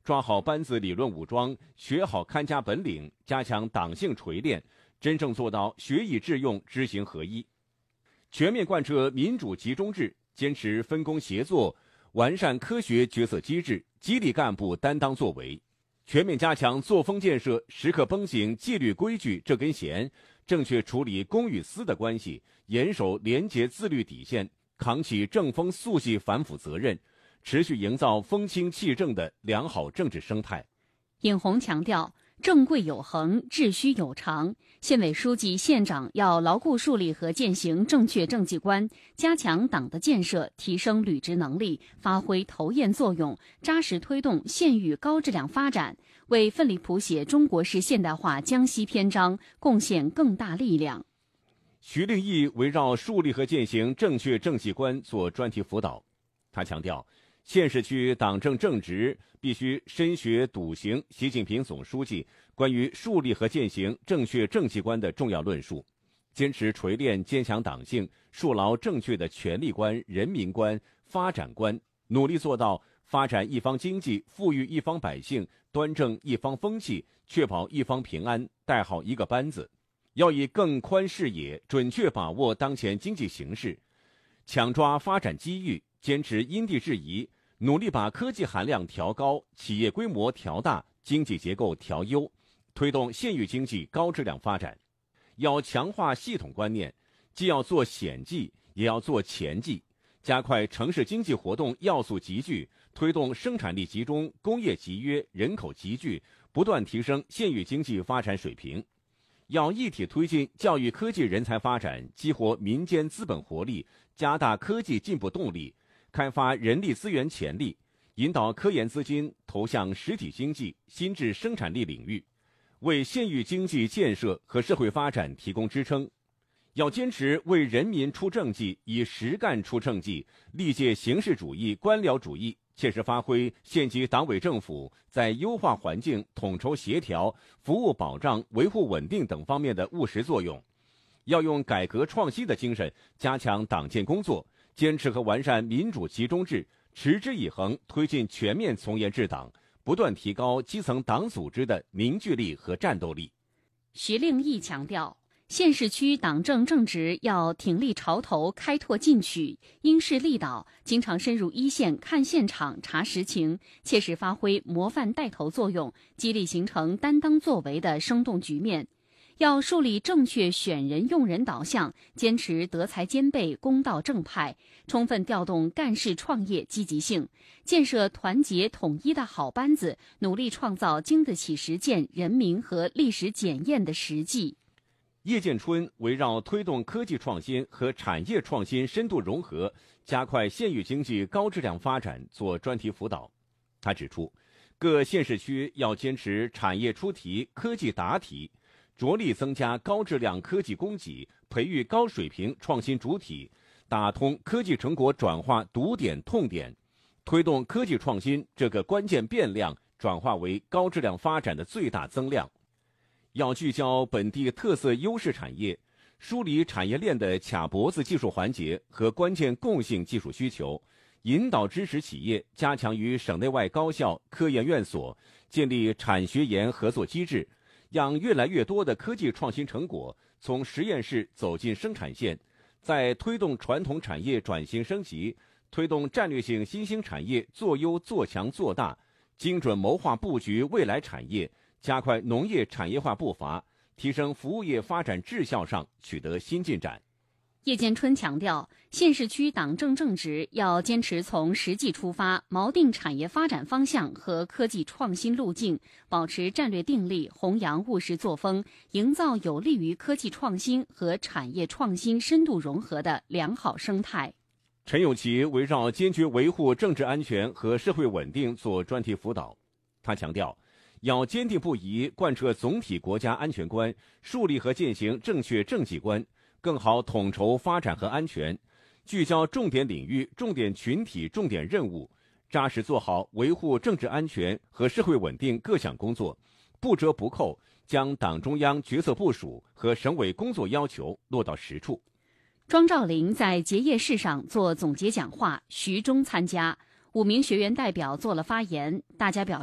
抓好班子理论武装，学好看家本领，加强党性锤炼，真正做到学以致用、知行合一。全面贯彻民主集中制，坚持分工协作，完善科学决策机制，激励干部担当作为。全面加强作风建设，时刻绷紧纪律规矩这根弦，正确处理公与私的关系，严守廉洁自律底线，扛起正风肃纪反腐责任，持续营造风清气正的良好政治生态。 尹红强调，正规有恒，秩序有常。县委书记、县长要牢固树立和践行正确政绩观，加强党的建设，提升履职能力，发挥头雁作用，扎实推动县域高质量发展，为奋力谱写中国式现代化江西篇章贡献更大力量。 徐令义围绕树立和践行正确政绩观做专题辅导。他强调，县市区党政正直必须深学笃行习近平总书记关于树立和践行正确政绩观的重要论述，坚持锤炼坚强党性，树牢正确的权力观、人民观、发展观，努力做到发展一方经济，富裕一方百姓，端正一方风气，确保一方平安，带好一个班子。要以更宽视野，准确把握当前经济形势，抢抓发展机遇，坚持因地制宜，努力把科技含量调高，企业规模调大，经济结构调优，推动县域经济高质量发展。要强化系统观念，既要做显技，也要做前技，加快城市经济活动要素集聚，推动生产力集中、工业集约、人口集聚，不断提升县域经济发展水平。要一体推进教育科技人才发展，激活民间资本活力，加大科技进步动力，开发人力资源潜力，引导科研资金投向实体经济、新质生产力领域，为县域经济建设和社会发展提供支撑。要坚持为人民出政绩，以实干出政绩，力戒形式主义、官僚主义，切实发挥县级党委政府在优化环境、统筹协调、服务保障、维护稳定等方面的务实作用。要用改革创新的精神加强党建工作，坚持和完善民主集中制，持之以恒推进全面从严治党，不断提高基层党组织的凝聚力和战斗力。 徐令义强调，县市区党政正直要挺立潮头，开拓进取，因势利导，经常深入一线看现场查实情，切实发挥模范带头作用，激励形成担当作为的生动局面。要树立正确选人用人导向，坚持德才兼备、公道正派，充分调动干事创业积极性，建设团结统一的好班子，努力创造经得起实践、人民和历史检验的实际。 叶建春围绕推动科技创新和产业创新深度融合，加快县域经济高质量发展做专题辅导。他指出，各县市区要坚持产业出题、科技答题，着力增加高质量科技供给，培育高水平创新主体，打通科技成果转化堵点痛点，推动科技创新这个关键变量转化为高质量发展的最大增量。要聚焦本地特色优势产业，梳理产业链的卡脖子技术环节和关键共性技术需求，引导支持企业加强与省内外高校、科研院所建立产学研合作机制，让越来越多的科技创新成果从实验室走进生产线，在推动传统产业转型升级、推动战略性新兴产业做优做强做大，精准谋划布局未来产业，加快农业产业化步伐，提升服务业发展质效上取得新进展。 叶建春强调，县市区党政正直要坚持从实际出发，锚定产业发展方向和科技创新路径，保持战略定力，弘扬务实作风，营造有利于科技创新和产业创新深度融合的良好生态。 陈友奇围绕坚决维护政治安全和社会稳定做专题辅导。他强调，要坚定不移贯彻总体国家安全观，树立和践行正确政绩观，更好统筹发展和安全，聚焦重点领域、重点群体、重点任务，扎实做好维护政治安全和社会稳定各项工作，不折不扣将党中央决策部署和省委工作要求落到实处。 庄兆麟在结业式上做总结讲话，徐忠参加，5名学员代表做了发言，大家表